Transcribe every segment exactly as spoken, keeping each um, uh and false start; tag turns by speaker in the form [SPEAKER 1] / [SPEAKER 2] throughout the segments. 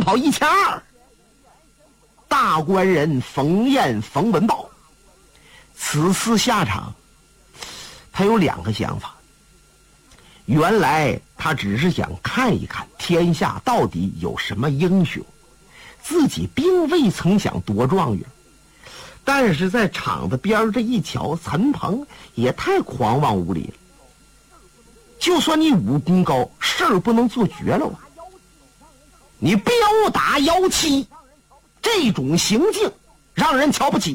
[SPEAKER 1] 跑一千二。大官人冯彦、冯文豹此次下场，他有两个想法。原来他只是想看一看天下到底有什么英雄，自己并未曾想夺状元。但是在场子边这一瞧，陈鹏也太狂妄无礼了。就算你武功高，事儿不能做绝了啊！你标打妖妻，这种行径让人瞧不起。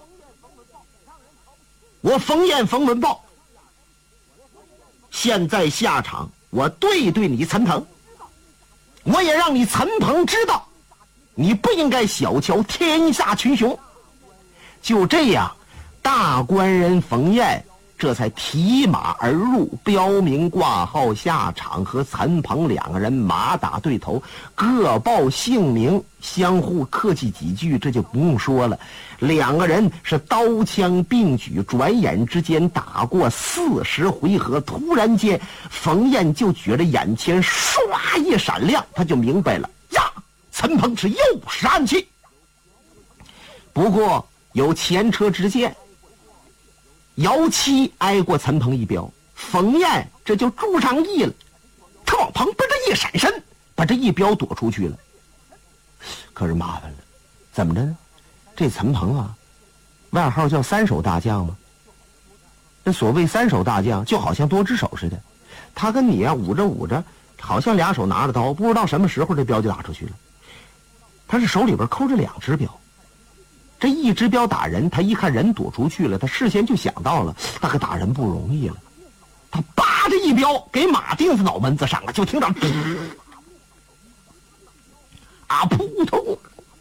[SPEAKER 1] 我冯彦、冯文豹现在下场，我对对你陈鹏，我也让你陈鹏知道，你不应该小瞧天下群雄。就这样，大官人冯彦这才提马而入，标明挂号下场，和陈鹏两个人马打对头，各报姓名，相互客气几句，这就不用说了。两个人是刀枪并举，转眼之间打过四十回合，突然间冯彦就觉得眼前唰一闪亮，他就明白了呀，陈鹏是又是暗器。不过有前车之鉴，姚七挨过陈鹏一镖，冯彦这就注上意了，他往旁边这一闪身，把这一镖躲出去了。可是麻烦了，怎么着呢？这陈鹏啊，外号叫三手大将嘛。这所谓三手大将，就好像多只手似的，他跟你啊捂着捂着，好像俩手拿着刀，不知道什么时候这镖就打出去了。他是手里边扣着两只镖。这一只镖打人，他一看人躲出去了，他事先就想到了，那个打人不容易了。他叭着一镖给马钉子脑门子上了，就听着啊扑通，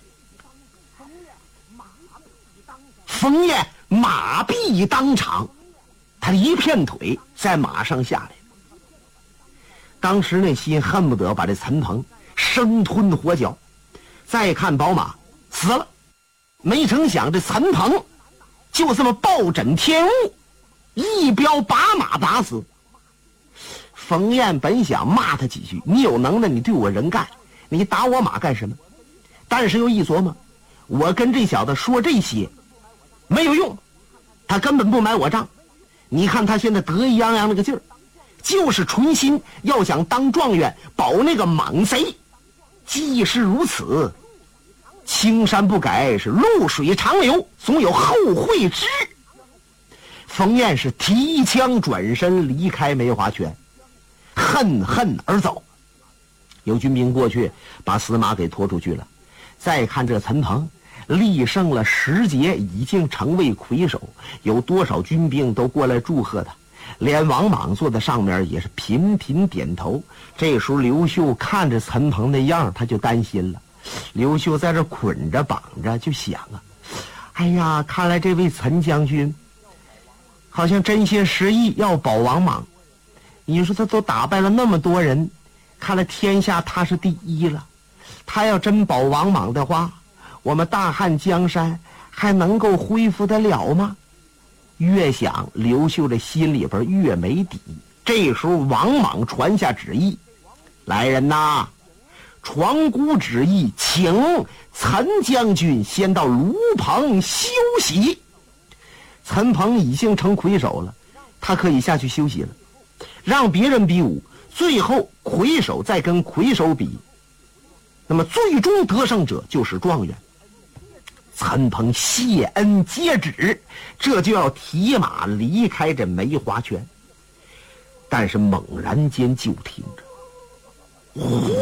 [SPEAKER 1] 冯彦马毙当场，他一片腿在马上下来。当时那心恨不得把这陈鹏生吞活嚼。再看宝马死了，没成想这陈鹏就这么暴枕天物，一镖把马打死。冯彦本想骂他几句，你有能耐你对我人干，你打我马干什么？但是又一琢磨，我跟这小子说这些没有用，他根本不买我账。你看他现在得意洋洋那个劲儿，就是存心要想当状元保那个莽贼。既是如此，青山不改是露水长流，总有后会之日。冯彦是提枪转身离开梅花圈，恨恨而走。有军兵过去把死马给拖出去了。再看这陈鹏力胜了十节，已经成为魁首，有多少军兵都过来祝贺他，连王莽坐在上面也是频频点头。这时候刘秀看着陈鹏那样，他就担心了。刘秀在这捆着绑着就想啊，哎呀，看来这位陈将军好像真心实意要保王莽。你说他都打败了那么多人，看来天下他是第一了。他要真保王莽的话，我们大汉江山还能够恢复得了吗？越想刘秀的心里边越没底。这时候王莽传下旨意，来人呐，传孤旨意，请陈将军先到卢棚休息。陈鹏已经成魁首了，他可以下去休息了，让别人比武，最后魁首再跟魁首比，那么最终得胜者就是状元。陈鹏谢恩接旨，这就要提马离开这梅花圈。但是猛然间就听着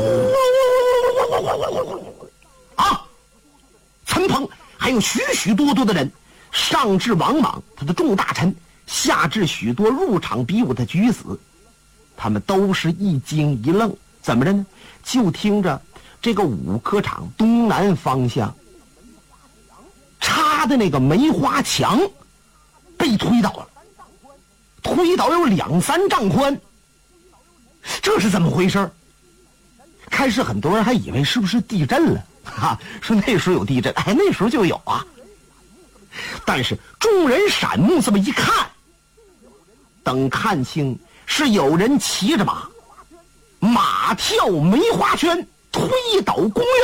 [SPEAKER 1] 啊，陈鹏还有许许多多的人，上至王莽他的众大臣，下至许多入场比武的举子，他们都是一惊一愣。怎么着呢？就听着这个武科场东南方向插的那个梅花墙被推倒了，推倒有两三丈宽。这是怎么回事？开始很多人还以为是不是地震了，哈，说那时候有地震，哎，那时候就有啊。但是众人闪目这么一看，等看清是有人骑着马，马跳梅花圈，推倒公园。